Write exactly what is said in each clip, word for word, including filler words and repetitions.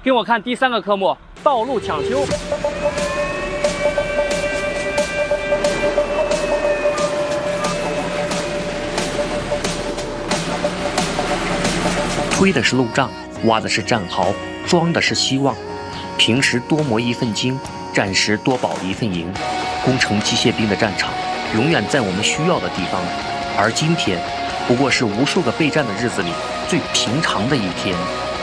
跟我看第三个科目，道路抢修。 推的是路障，挖的是战壕，装的是希望。平时多磨一份经，战时多保一份营。工程机械兵的战场，永远在我们需要的地方，而今天，不过是无数个备战的日子里最平常的一天。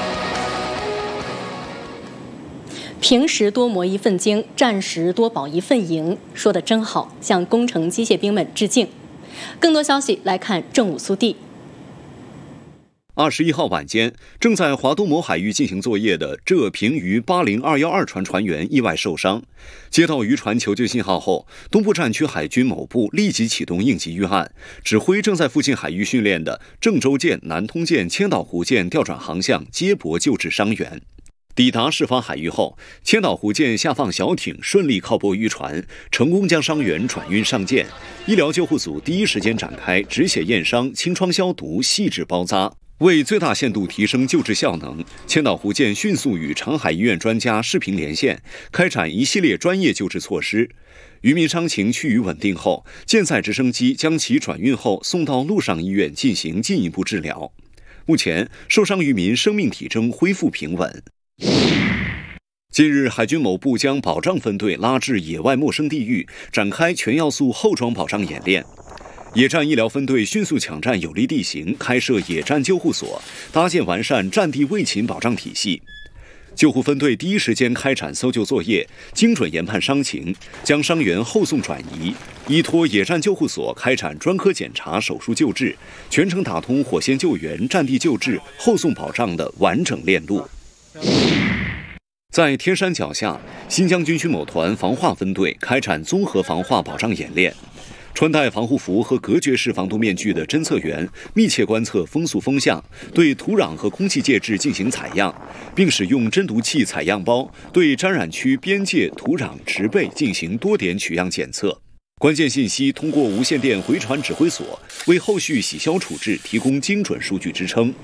平时多磨一份经，战时多保一份营，说得真好，向工程机械兵们致敬。更多消息来看正午速递。 二十一号晚间，正在华东某海域进行作业的浙平渔八零二一二船船员意外受伤。接到渔船求救信号后，东部战区海军某部立即启动应急预案，指挥正在附近海域训练的郑州舰、南通舰、千岛湖舰调转航向，接驳救治伤员。抵达事发海域后，千岛湖舰下放小艇，顺利靠泊渔船，成功将伤员转运上舰。医疗救护组第一时间展开止血验伤、清创消毒、细致包扎。为最大限度提升救治效能，千岛湖舰迅速与长海医院专家视频连线，开展一系列专业救治措施。渔民伤情趋于稳定后，舰载直升机将其转运后送到陆上医院进行进一步治疗。目前，受伤渔民生命体征恢复平稳。近日，海军某部将保障分队拉至野外陌生地域，展开全要素后装保障演练。野战医疗分队迅速抢占有利地形，开设野战救护所，搭建完善战地卫勤保障体系。救护分队第一时间开展搜救作业，精准研判伤情，将伤员后送转移，依托野战救护所开展专科检查、手术救治，全程打通火线救援、战地救治、后送保障的完整链路。在天山脚下，新疆军区某团防化分队开展综合防化保障演练。穿戴防护服和隔绝式防毒面具的侦测员密切观测风速风向，对土壤和空气介质进行采样，并使用真毒气采样包对沾染区边界土壤植被进行多点取样检测。关键信息通过无线电回传指挥所，为后续洗消处置提供精准数据支撑。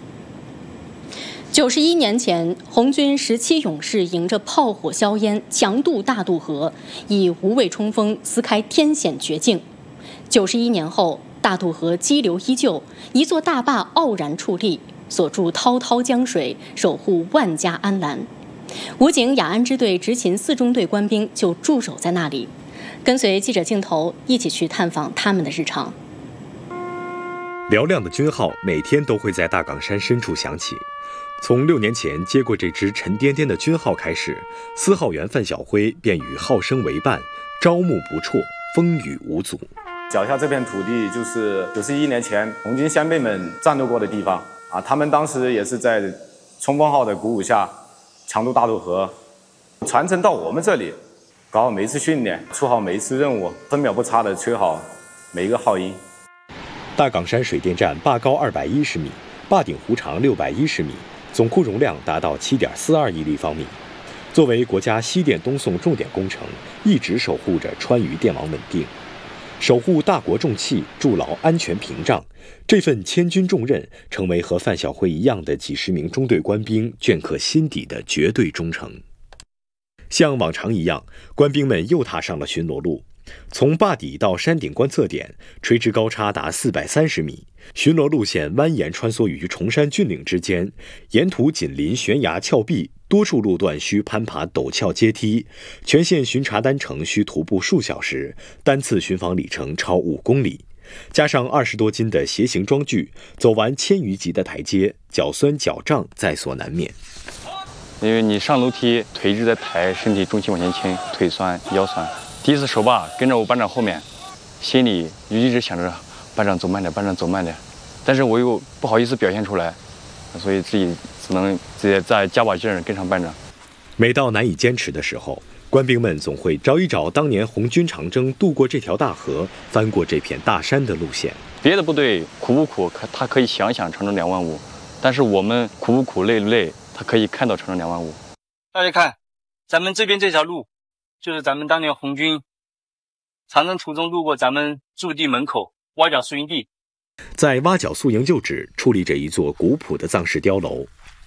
九十一年前，红军十七勇士迎着炮火硝烟，强渡大渡河，以无畏冲锋撕开天险绝境。九十一年后，大渡河激流依旧，一座大坝傲然矗立，锁住滔滔江水，守护万家安澜。武警雅安支队执勤四中队官兵就驻守在那里，跟随记者镜头一起去探访他们的日常。 嘹亮的军号每天都会在大岗山深处响起。从六年前接过这支沉甸甸的军号开始，司号员范晓辉便与号声为伴，朝暮不辍，风雨无阻。 脚下这片土地就是九十一年前红军先辈们战斗过的地方啊，他们当时也是在冲锋号的鼓舞下强渡大渡河，传承到我们这里，搞好每一次训练，出好每一次任务，分秒不差地吹好每一个号音。 大岗山水电站坝高二百一十米，坝顶湖长六百一十米，总库容量达到 七点四二亿立方米。作为国家西电东送重点工程，一直守护着川渝电网稳定，守护大国重器，筑牢安全屏障。这份千钧重任，成为和范晓辉一样的几十名中队官兵镌刻心底的绝对忠诚。像往常一样，官兵们又踏上了巡逻路。从坝底到山顶观测点，垂直高差达四百三十米，巡逻路线蜿蜒穿梭于崇山峻岭之间，沿途紧邻悬崖峭壁，多处路段需攀爬陡峭阶梯，全线巡查单程需徒步数小时，单次巡访里程超五公里。加上二十多斤的携行装具，走完千余级的台阶，脚酸脚胀在所难免。 因为你上楼梯腿一直在抬，身体重心往前倾，腿酸腰酸。第一次手把跟着我班长后面，心里就一直想着班长走慢点，班长走慢点，但是我又不好意思表现出来，所以自己只能自己再加把劲儿跟上班长。 每到难以坚持的时候，官兵们总会找一找当年红军长征渡过这条大河、翻过这片大山的路线。 别的部队苦不苦，他可以想想长征两万五，但是我们苦不苦、累不累，他可以看到长征两万五。 大家看，咱们这边这条路，就是咱们当年红军长征途中路过咱们驻地门口挖角宿营地。 在挖角宿营旧址矗立着一座古朴的藏式碉楼，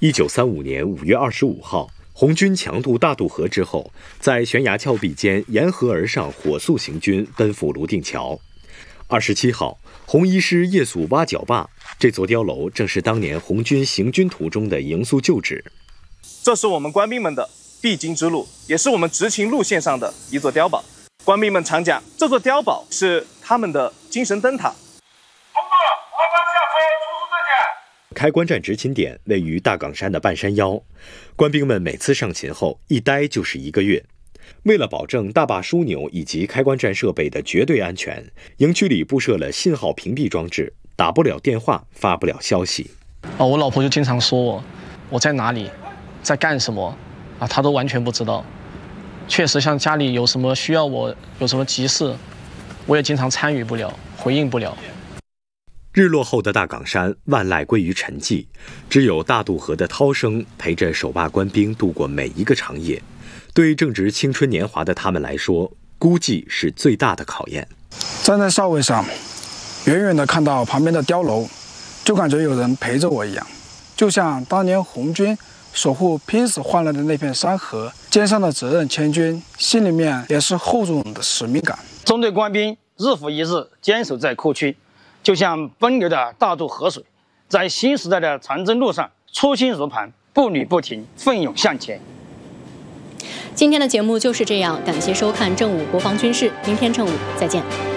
一九三五年五月二十五号，红军强渡大渡河之后，在悬崖峭壁间沿河而上，火速行军，奔赴泸定桥。二十七号，红一师夜宿挖角坝，这座碉楼正是当年红军行军途中的营宿旧址。 这是我们官兵们的必经之路，也是我们执勤路线上的一座碉堡。官兵们常讲，这座碉堡是他们的精神灯塔。同志，我方下推出出证件。 开关站执勤点位于大岗山的半山腰，官兵们每次上勤后一待就是一个月。为了保证大坝枢纽以及开关站设备的绝对安全，营区里布设了信号屏蔽装置，打不了电话，发不了消息。 哦，我老婆就经常说我，我在哪里，在干什么，啊，她都完全不知道。确实，像家里有什么需要我，有什么急事，我也经常参与不了，回应不了。 日落后的大岗山，万籁归于沉寂，只有大渡河的涛声陪着守坝官兵度过每一个长夜。对正值青春年华的他们来说，孤寂是最大的考验。 站在哨位上，远远地看到旁边的碉楼，就感觉有人陪着我一样，就像当年红军守护拼死换来的那片山河，肩上的责任千钧，心里面也是厚重的使命感。 中队官兵日复一日坚守在库区，就像奔流的大渡河水，在新时代的长征路上初心如磐，步履不停，奋勇向前。 今天的节目就是这样，感谢收看正午国防军事，明天正午再见。